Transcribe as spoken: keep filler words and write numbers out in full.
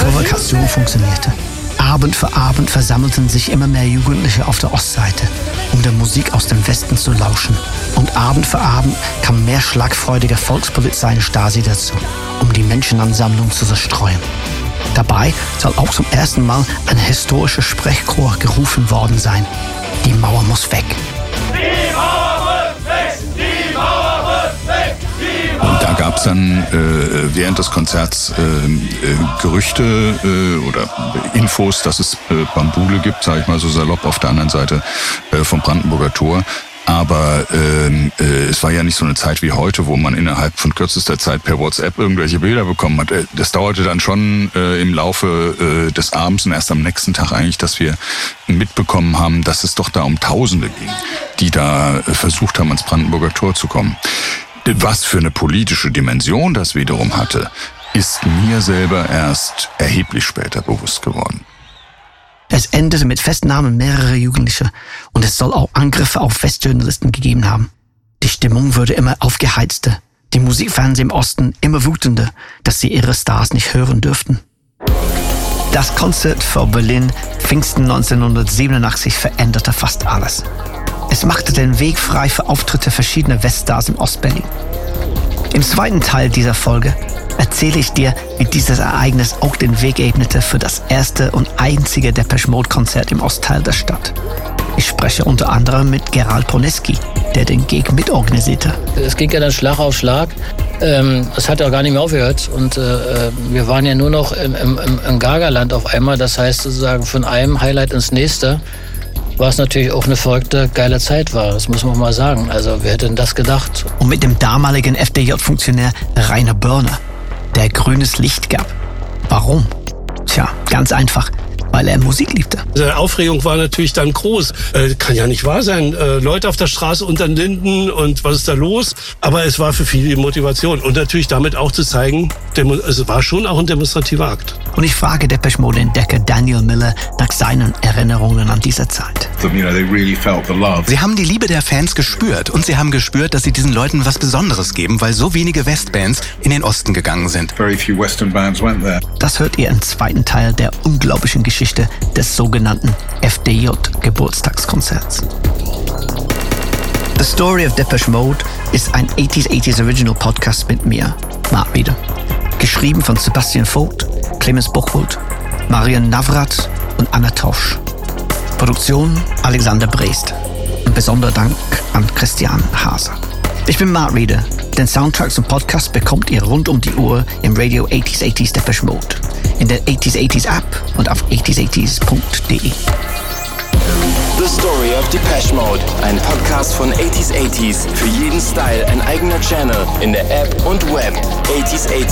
Provokation funktionierte. Abend für Abend versammelten sich immer mehr Jugendliche auf der Ostseite, um der Musik aus dem Westen zu lauschen. Und Abend für Abend kam mehr schlagfreudige Volkspolizei und Stasi dazu, um die Menschenansammlung zu zerstreuen. Dabei soll auch zum ersten Mal ein historischer Sprechchor gerufen worden sein. Die Mauer muss weg. Die Mauer muss weg! Die Mauer muss weg! Die Mauer. Und da gab es dann äh, während des Konzerts äh, äh, Gerüchte äh, oder Infos, dass es äh, Bambule gibt, sage ich mal so salopp, auf der anderen Seite äh, vom Brandenburger Tor. Aber ähm, äh, es war ja nicht so eine Zeit wie heute, wo man innerhalb von kürzester Zeit per WhatsApp irgendwelche Bilder bekommen hat. Das dauerte dann schon äh, im Laufe äh, des Abends und erst am nächsten Tag eigentlich, dass wir mitbekommen haben, dass es doch da um Tausende ging, die da äh, versucht haben, ans Brandenburger Tor zu kommen. Was für eine politische Dimension das wiederum hatte, ist mir selber erst erheblich später bewusst geworden. Es endete mit Festnahmen mehrerer Jugendlicher und es soll auch Angriffe auf Westjournalisten gegeben haben. Die Stimmung wurde immer aufgeheizter, die Musikfans im Osten immer wütender, dass sie ihre Stars nicht hören dürften. Das Konzert vor Berlin Pfingsten neunzehnhundertsiebenundachtzig veränderte fast alles. Es machte den Weg frei für Auftritte verschiedener Weststars im Ostberlin. Im zweiten Teil dieser Folge erzähle ich dir, wie dieses Ereignis auch den Weg ebnete für das erste und einzige Depeche Mode Konzert im Ostteil der Stadt. Ich spreche unter anderem mit Gerald Poneski, der den Gig mitorganisierte. Es ging ja dann Schlag auf Schlag. Ähm, es hat ja auch gar nicht mehr aufgehört. Und äh, wir waren ja nur noch im, im, im Gagerland auf einmal. Das heißt sozusagen von einem Highlight ins nächste. Was natürlich auch eine verrückte, geile Zeit war. Das muss man mal sagen. Also wer hätte denn das gedacht? Und mit dem damaligen F D J-Funktionär Rainer Börner, der grünes Licht gab. Warum? Tja, ganz einfach. Weil er Musik liebte. Die Aufregung war natürlich dann groß. Äh, kann ja nicht wahr sein. Äh, Leute auf der Straße unter den Linden und was ist da los? Aber es war für viele die Motivation. Und natürlich damit auch zu zeigen, demo- es war schon auch ein demonstrativer Akt. Und ich frage Depeche Mode-Entdecker Daniel Miller nach seinen Erinnerungen an diese Zeit. Sie haben die Liebe der Fans gespürt und sie haben gespürt, dass sie diesen Leuten was Besonderes geben, weil so wenige Westbands in den Osten gegangen sind. Das hört ihr im zweiten Teil der unglaublichen Geschichte des sogenannten F D J-Geburtstagskonzerts. The Story of Depeche Mode ist ein achtziger achtziger Original Podcast mit mir, Mark Rieder. Geschrieben von Sebastian Vogt, Clemens Buchwald, Marian Navrat und Anna Tosch. Produktion Alexander Brest. Ein besonderer Dank an Christian Haser. Ich bin Mark Rieder. Den Soundtracks und Podcasts bekommt ihr rund um die Uhr im Radio achtziger achtziger Depeche Mode, in der achtziger achtziger App und auf achtziger achtziger punkt de. The Story of Depeche Mode, ein Podcast von achtziger achtziger. Für jeden Style ein eigener Channel in der App und Web. achtziger achtziger